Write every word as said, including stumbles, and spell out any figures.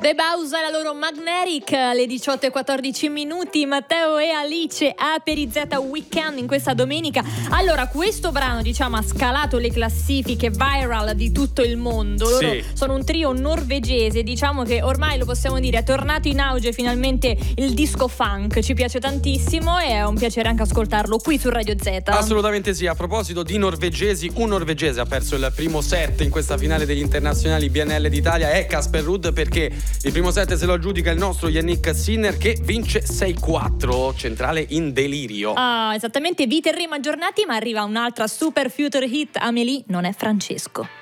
The Bausa, la loro Magnetic, alle diciotto e quattordici minuti. Matteo e Alice a Perizeta Weekend in questa domenica. Allora, questo brano, diciamo, ha scalato le classifiche viral di tutto il mondo. Loro sì. sono un trio norvegese, diciamo che ormai lo possiamo dire, è tornato in auge finalmente il disco funk. Ci piace tantissimo e è un piacere anche ascoltarlo qui su Radio Z. Assolutamente sì. A proposito di norvegesi, un norvegese ha perso il primo set in questa finale degli internazionali B N L d'Italia, è Casper Ruud, perché il primo set se lo aggiudica il nostro Yannick Sinner, che vince sei quattro, centrale in delirio. Ah, esattamente, vi terremo aggiornati, ma arriva un'altra super future hit. Amélie non è Francesco.